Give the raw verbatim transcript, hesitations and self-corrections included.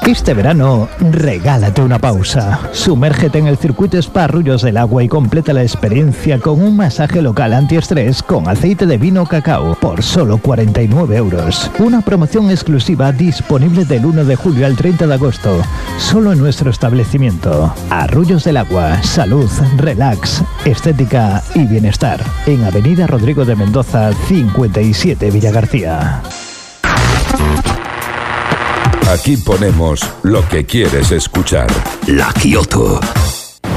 Este verano, regálate una pausa. Sumérgete en el circuito Spa Arroyos del Agua y completa la experiencia con un masaje local antiestrés con aceite de vino cacao por solo cuarenta y nueve euros. Una promoción exclusiva disponible del uno de julio al treinta de agosto, solo en nuestro establecimiento. Arroyos del Agua, salud, relax, estética y bienestar. En Avenida Rodrigo de Mendoza, cincuenta y siete, Villagarcía. Aquí ponemos lo que quieres escuchar. La Kioto.